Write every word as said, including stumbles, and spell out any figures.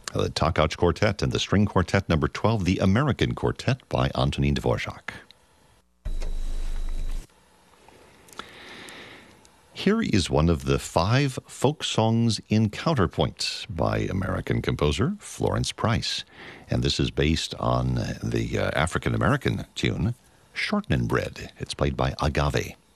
The Takach Quartet and the String Quartet number twelve, The American Quartet by Antonin Dvorak. Here is one of the five folk songs in Counterpoint by American composer Florence Price. And this is based on the uh, African-American tune, Shortening Bread. It's played by Agave.